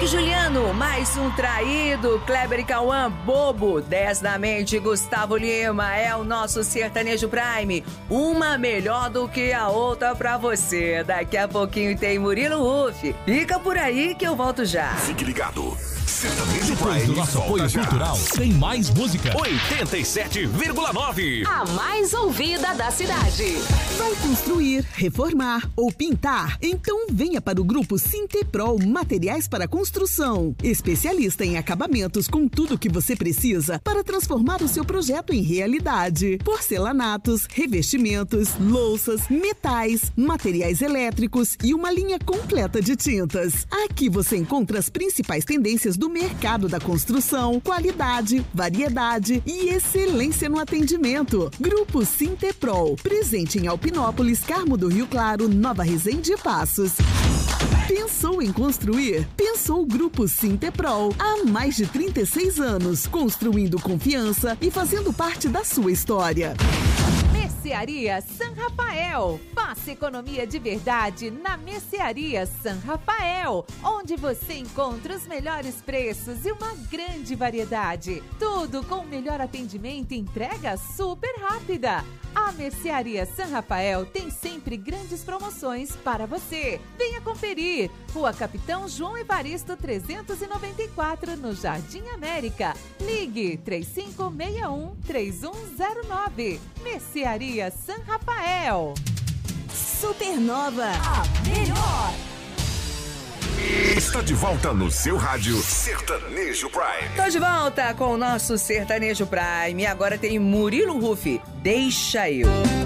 Henrique Juliano, mais um traído. Kleber e Cauã, bobo. 10 na mente, Gustavo Lima, é o nosso Sertanejo Prime. Uma melhor do que a outra pra você. Daqui a pouquinho tem Murilo Huff. Fica por aí que eu volto já. Fique ligado. Sertanejo Depois Prime do nosso volta apoio já. cultural, tem mais música. 87,9. A mais ouvida da cidade. Vai construir, reformar ou pintar? Então venha para o grupo Sinteprol Materiais para Construção. Especialista em acabamentos com tudo que você precisa para transformar o seu projeto em realidade. Porcelanatos, revestimentos, louças, metais, materiais elétricos e uma linha completa de tintas. Aqui você encontra as principais tendências do mercado da construção, qualidade, variedade e excelência no atendimento. Grupo Sinteprol, presente em Alpinópolis, Carmo do Rio Claro, Nova Resende e Passos. Pensou em construir? Pensou o Grupo Sinteprol. Há mais de 36 anos, construindo confiança e fazendo parte da sua história. Mercearia San Rafael. Faça economia de verdade na Mercearia San Rafael, onde você encontra os melhores preços e uma grande variedade. Tudo com o melhor atendimento e entrega super rápida. A Mercearia San Rafael tem sempre grandes promoções para você. Venha conferir. Rua Capitão João Evaristo 394, no Jardim América. Ligue 3561-3109. Mercearia San Rafael. Supernova, A melhor. Está de volta no seu rádio Sertanejo Prime. Tô de volta com o nosso Sertanejo Prime. Agora tem Murilo Huff. Deixa eu.